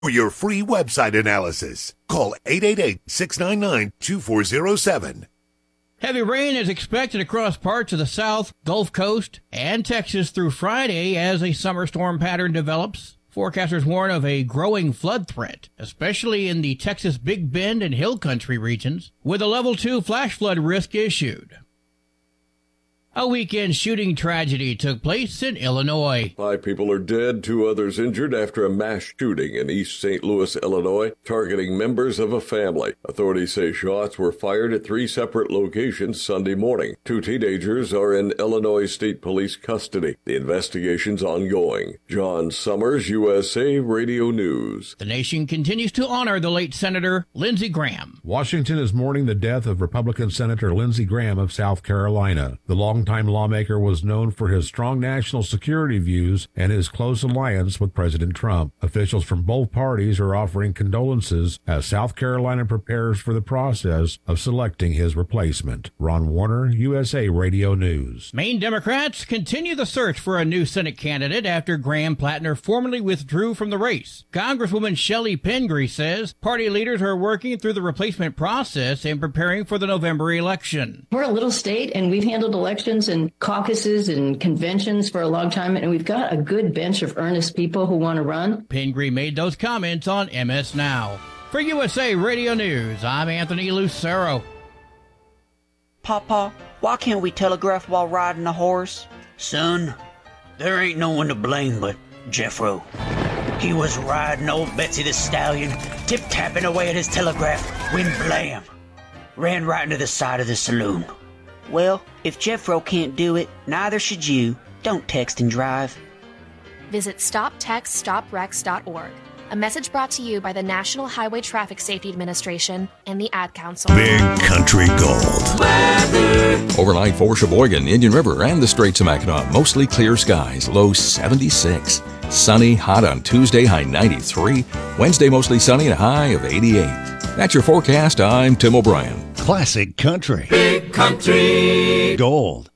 For your free website analysis, call 888-699-2407. Heavy rain is expected across parts of the South, Gulf Coast, and Texas through Friday as a summer storm pattern develops. Forecasters warn of a growing flood threat, especially in the Texas Big Bend and Hill Country regions, with a Level 2 flash flood risk issued. A weekend shooting tragedy took place in Illinois. 5 people are dead, 2 others injured after a mass shooting in East St. Louis, Illinois, targeting members of a family. Authorities say shots were fired at 3 separate locations Sunday morning. 2 teenagers are in Illinois State Police custody. The investigation's ongoing. John Summers, USA Radio News. The nation continues to honor the late Senator Lindsey Graham. Washington is mourning the death of Republican Senator Lindsey Graham of South Carolina. The longtime lawmaker was known for his strong national security views and his close alliance with President Trump. Officials from both parties are offering condolences as South Carolina prepares for the process of selecting his replacement. Ron Warner, USA Radio News. Maine Democrats continue the search for a new Senate candidate after Graham Plattner formally withdrew from the race. Congresswoman Shelley Pingree says party leaders are working through the replacement process and preparing for the November election. We're a little state, and we've handled elections and caucuses and conventions for a long time, and we've got a good bench of earnest people who want to run. Pingree made those comments on MS Now. For USA Radio News, I'm Anthony Lucero. Papa, why can't we telegraph while riding a horse? Son, there ain't no one to blame but Jeffro. He was riding old Betsy the Stallion, tip-tapping away at his telegraph, when blam! Ran right into the side of the saloon. Well, if Jeffro can't do it, neither should you. Don't text and drive. Visit StopTextStopWrecks.org. A message brought to you by the National Highway Traffic Safety Administration and the Ad Council. Big Country Gold. Overnight for Sheboygan, Indian River, and the Straits of Mackinac. Mostly clear skies, low 76. Sunny, hot on Tuesday, high 93. Wednesday, mostly sunny and a high of 88. That's your forecast. I'm Tim O'Brien. Classic Country. Big Country Gold.